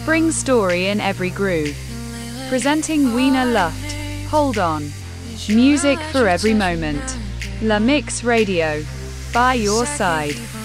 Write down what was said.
spring story in every groove. Presenting Weena Luft. Hold on. Music for every moment. La Mix Radio. By your side.